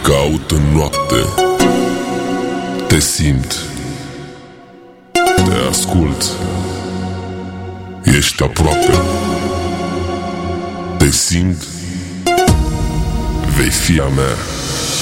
caut în noapte, te simt, te ascult, ești aproape, te simt, vei fi a mea.